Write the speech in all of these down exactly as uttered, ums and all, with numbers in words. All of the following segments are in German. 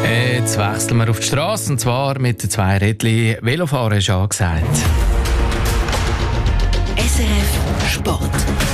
Jetzt wechseln wir auf die Straße, und zwar mit den zwei Rädchen. Velofahren ist angesagt. S R F Sport.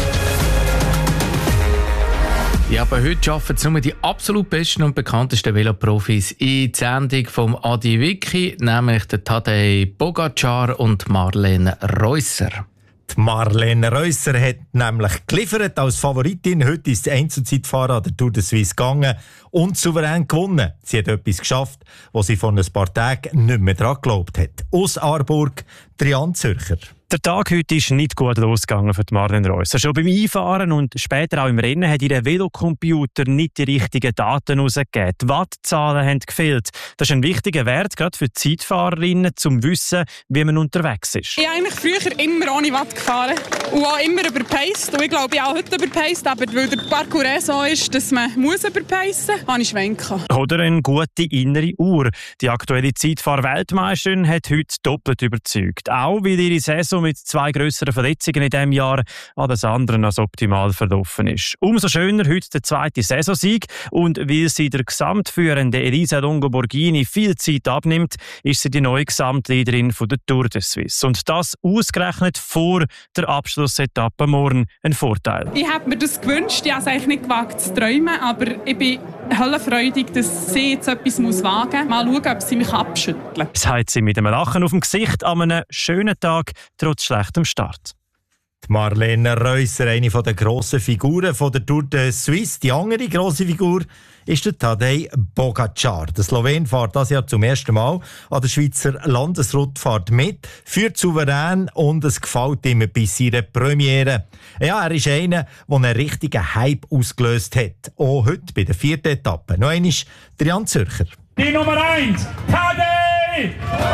Ja, aber heute arbeiten nur die absolut besten und bekanntesten Veloprofis in die Sendung vom Adi Vicky, nämlich der Tadej Pogačar und Marlene Reusser. Die Marlene Reusser hat nämlich geliefert als Favoritin. Heute ist sie Einzelzeitfahrer an der Tour de Suisse gegangen und souverän gewonnen. Sie hat etwas geschafft, was sie vor ein paar Tagen nicht mehr daran geglaubt hat. Aus Aarburg, Trian Zürcher. Der Tag heute ist nicht gut losgegangen für die Marlene Reusser. Schon beim Einfahren und später auch im Rennen hat ihr Velocomputer nicht die richtigen Daten herausgegeben. Die Wattzahlen haben gefehlt. Das ist ein wichtiger Wert, gerade für Zeitfahrerinnen, um zu wissen, wie man unterwegs ist. Ich habe eigentlich früher immer ohne Watt gefahren und auch immer überpaced. Und ich glaube, ich habe auch heute überpaced, aber weil der Parcours so ist, dass man muss überpacen muss, habe ich schwenken. Oder eine gute innere Uhr. Die aktuelle Zeitfahr-Weltmeisterin hat heute doppelt überzeugt. Auch weil ihre Saison mit zwei grösseren Verletzungen in diesem Jahr alles andere als optimal verlaufen ist. Umso schöner heute der zweite Saisonsieg, und weil sie der gesamtführende Elisa Longo Borghini viel Zeit abnimmt, ist sie die neue Gesamtleaderin von der Tour de Suisse. Und das ausgerechnet vor der Abschlussetappe morgen ein Vorteil. Ich habe mir das gewünscht, ich habe es eigentlich nicht gewagt zu träumen, aber ich bin höllenfreudig, dass sie jetzt etwas wagen muss. Mal schauen, ob sie mich abschütteln kann. Sagt sie mit einem Lachen auf dem Gesicht an einem schönen Tag, trotz schlechtem Start. Die Marlene Reusser, eine der grossen Figuren der Tour de Suisse. Die andere grosse Figur ist der Tadej Pogačar. Der Slowen fährt dieses Jahr zum ersten Mal an der Schweizer Landesrundfahrt mit, führt souverän und es gefällt ihm bis seiner Premiere. Ja, er ist einer, der einen richtigen Hype ausgelöst hat. Auch heute bei der vierten Etappe. Noch einmal Trian Zürcher. Die Nummer eins, Tadej!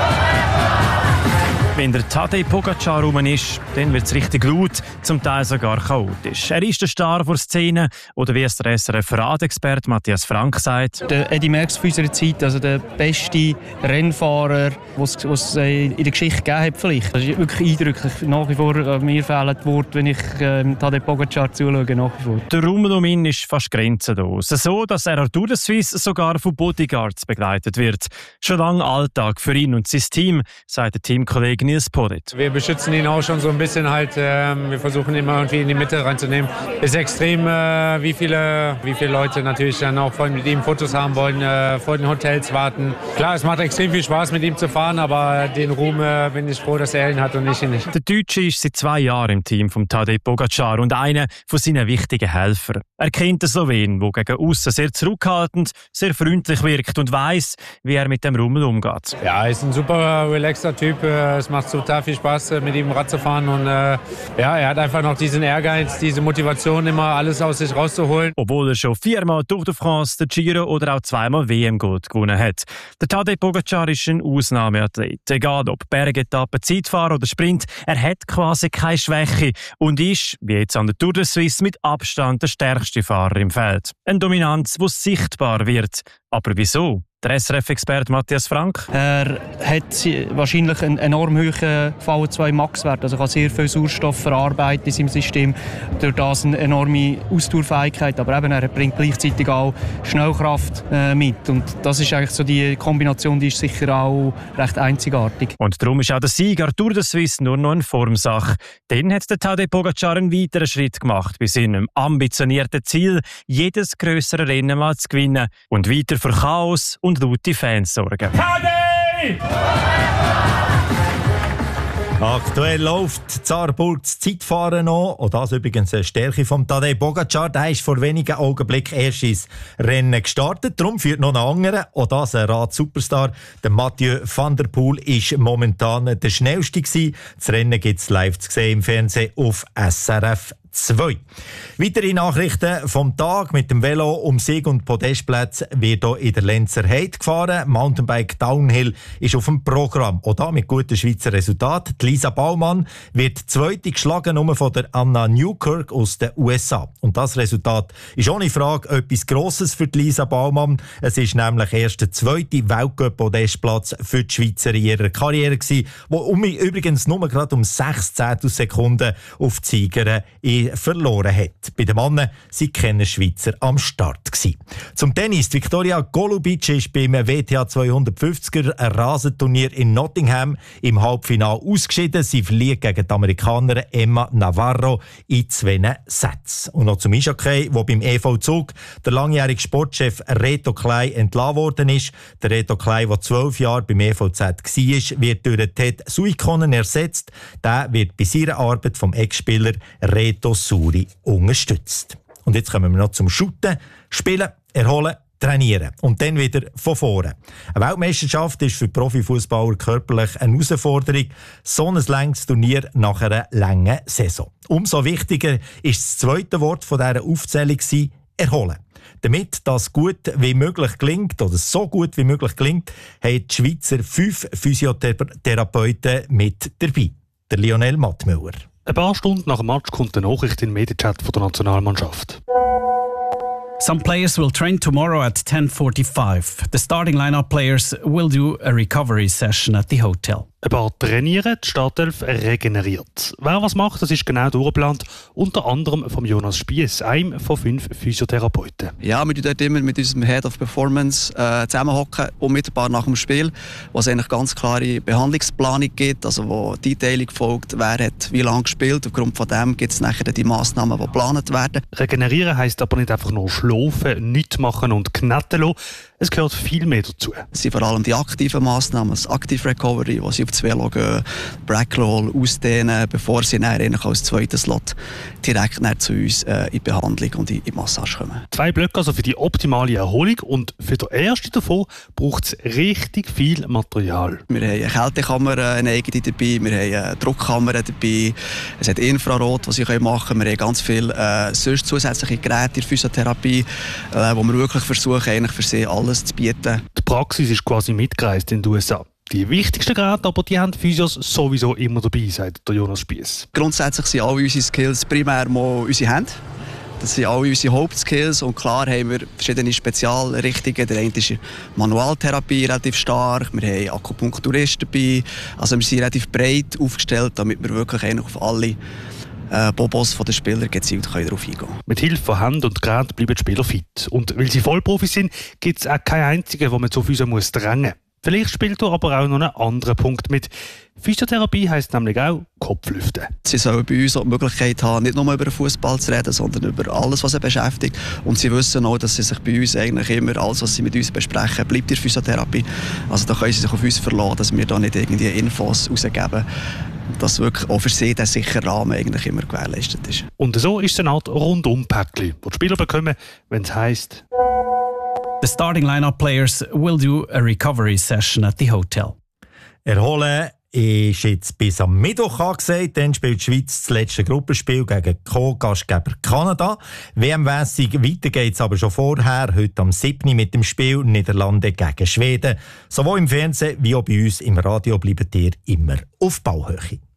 Wenn der Tadej Pogačar rum ist, dann wird es richtig laut, zum Teil sogar chaotisch. Er ist der Star der Szene, oder wie es der S R F-Radexperte Matthias Frank sagt. Der Eddy Merckx von unserer Zeit, also der beste Rennfahrer, den es in der Geschichte gegeben hat, vielleicht. Das ist wirklich eindrücklich. Nach wie vor, mir fehlen die Worte, wenn ich ähm, Tadej Pogačar zuschaue, nach wie vor. Der Rummel um ihn ist fast grenzenlos. So, dass er an Tour de Suisse sogar von Bodyguards begleitet wird. Schon lange Alltag für ihn und sein Team, sagt der Teamkollege Nils Podit. Wir beschützen ihn auch schon so ein bisschen halt. Äh, wir versuchen ihn irgendwie in die Mitte reinzunehmen. Ist extrem, äh, wie viele, wie viele Leute natürlich dann auch voll mit ihm Fotos haben wollen, äh, vor den Hotels warten. Klar, es macht extrem viel Spaß, mit ihm zu fahren, aber den Ruhm äh, bin ich froh, dass er ihn hat und ich ihn nicht. Der Deutsche ist seit zwei Jahren im Team von Tadej Pogačar und einer von seinen wichtigen Helfern. Er kennt den Slowen, der gegen aussen sehr zurückhaltend, sehr freundlich wirkt und weiss, wie er mit dem Rummel umgeht. Ja, er ist ein super relaxter Typ. Es macht total viel Spaß, mit ihm Rad zu fahren. Und äh, ja, er hat einfach noch diesen Ehrgeiz, diese Motivation, immer alles aus sich rauszuholen. Obwohl er schon viermal Tour de France, der Giro oder auch zweimal W M-Gold gewonnen hat. Der Tadej Pogačar ist ein Ausnahmeathlet. Egal ob Bergetappe, Zeitfahrer oder Sprint, er hat quasi keine Schwäche und ist, wie jetzt an der Tour de Suisse, mit Abstand der stärkste Fahrer im Feld. Eine Dominanz, die sichtbar wird. Aber wieso? Der S R F-Experte Matthias Frank. Er hat wahrscheinlich einen enorm hohen V O zwei Max-Wert. Also er kann sehr viel Sauerstoff verarbeiten in seinem System. Durch das eine enorme Ausdauerfähigkeit. Aber eben, er bringt gleichzeitig auch Schnellkraft äh, mit. Und das ist eigentlich so die Kombination, die ist sicher auch recht einzigartig. Und darum ist auch der Sieg an der Tour de Suisse nur noch eine Formsache. Dann hat der Tadej Pogačar einen weiteren Schritt gemacht, bis in einem ambitionierten Ziel, jedes grössere Rennen mal zu gewinnen und weiter für Chaos und laute Fans sorgen. Tadej! Aktuell läuft Saarburg das Zeitfahren noch. Und das übrigens eine Stärke von Tadej Pogačar. Der ist vor wenigen Augenblicken erst ins Rennen gestartet. Darum führt noch ein anderer. Und das ein Rad-Superstar. Der Mathieu van der Poel ist momentan der schnellste gewesen. Das Rennen gibt es live zu sehen im Fernsehen auf S R F zwei. Weitere Nachrichten vom Tag. Mit dem Velo um Sieg und Podestplätze wird hier in der Lenzer Heide gefahren. Mountainbike Downhill ist auf dem Programm. Auch da mit guten Schweizer Resultaten. Die Lisa Baumann wird zweite geschlagen nur von der Anna Newkirk aus den U S A. Und das Resultat ist ohne Frage etwas Grosses für die Lisa Baumann. Es ist nämlich erst der zweite Weltcup-Podestplatz für die Schweizer in ihrer Karriere gewesen, wo um, übrigens nur gerade um sechs Zehntel Sekunden auf die Siegerin ist Eishockey verloren hat. Bei den Männern waren keine Schweizer am Start gewesen. Zum Tennis. Viktoria Golubic ist beim W T A zweihundertfünfziger Rasenturnier in Nottingham im Halbfinale ausgeschieden. Sie verliert gegen die Amerikanerin Emma Navarro in zwei Sätzen. Und noch zum Eishockey, wo beim E V Zug der langjährige Sportchef Reto Klein entlassen worden ist. Der Reto Klein, der zwölf Jahre beim E V Z war, wird durch Ted Suikonen ersetzt. Der wird bei seiner Arbeit vom Ex-Spieler Reto Suri unterstützt. Und jetzt kommen wir noch zum Shooten. Spielen, erholen, trainieren. Und dann wieder von vorne. Eine Weltmeisterschaft ist für Profifußballer körperlich eine Herausforderung. So ein langes Turnier nach einer langen Saison. Umso wichtiger ist das zweite Wort von dieser Aufzählung: erholen. Damit das gut wie möglich gelingt, oder so gut wie möglich gelingt, haben die Schweizer fünf Physiotherapeuten mit dabei. Der Lionel Mattmüller. Ein paar Stunden nach dem Match kommt eine Nachricht in den Medienchat von der Nationalmannschaft. Some players will train tomorrow at ten forty-five. The starting lineup players will do a recovery session at the hotel. Ein paar trainieren, die Startelf regeneriert. Wer was macht, das ist genau durchgeplant. Unter anderem von Jonas Spiess, einem von fünf Physiotherapeuten. Ja, wir tun dort immer mit unserem Head of Performance äh, zusammenhocken, unmittelbar nach dem Spiel, wo es eigentlich ganz klare Behandlungsplanung gibt, also wo die Einteilung folgt, wer hat wie lange gespielt. Aufgrund von dem gibt es nachher die Massnahmen, die geplant werden. Regenerieren heisst aber nicht einfach nur schlafen, nichts machen und knetten lassen. Es gehört viel mehr dazu. Es sind vor allem die aktiven Massnahmen, das Active Recovery, wo sie auf das Velo gehen, Brackroll ausdehnen, bevor sie dann eigentlich als zweiten Slot direkt zu uns äh, in Behandlung und in die Massage kommen. Zwei Blöcke also für die optimale Erholung, und für den ersten davon braucht es richtig viel Material. Wir haben eine Kältekammer, eine eigene dabei, wir haben eine Druckkammer dabei, es hat Infrarot, was sie machen können, wir haben ganz viele äh, sonst zusätzliche Geräte in der Physiotherapie, äh, wo wir wirklich versuchen, eigentlich für sie alles zu bieten. Die Praxis ist quasi mitgereist in den U S A. Die wichtigsten Geräte aber, die haben Physios sowieso immer dabei, sagt der Jonas Spiess. Grundsätzlich sind alle unsere Skills primär mal unsere Hände. Das sind alle unsere Hauptskills, und klar haben wir verschiedene Spezialrichtungen. Der eine ist Manualtherapie relativ stark, wir haben Akupunkturisten dabei. Also wir sind relativ breit aufgestellt, damit wir wirklich auf alle äh, Bobos der Spieler gezielt darauf eingehen können. Mit Hilfe von Händen und Geräten bleiben die Spieler fit. Und weil sie Vollprofis sind, gibt es auch keinen einzigen, den man zu Physio muss drängen muss. Vielleicht spielt er aber auch noch einen anderen Punkt mit. Physiotherapie heisst nämlich auch Kopflüften. Sie sollen bei uns auch die Möglichkeit haben, nicht nur über den Fußball zu reden, sondern über alles, was sie beschäftigt. Und sie wissen auch, dass sie sich bei uns eigentlich immer, alles, was sie mit uns besprechen, bleibt in der Physiotherapie. Also da können sie sich auf uns verlassen, dass wir da nicht irgendwie Infos rausgeben, dass wirklich auch für sie der sichere Rahmen eigentlich immer gewährleistet ist. Und so ist es eine Art Rundum-Päckchen, das die Spieler bekommen, wenn es heisst: The starting lineup players will do a recovery session at the hotel. Erholen ist jetzt bis am Mittwoch angesagt. Dann spielt die Schweiz das letzte Gruppenspiel gegen Co-Gastgeber Kanada. W M-mässig weiter geht es aber schon vorher. Heute am siebten mit dem Spiel Niederlande gegen Schweden. Sowohl im Fernsehen wie auch bei uns im Radio bleibt ihr immer auf Ballhöhe.